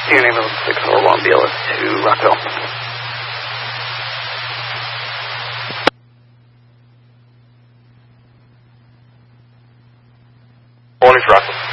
Union Ambulance 641 BLS to Rockville. Morning for Rockville.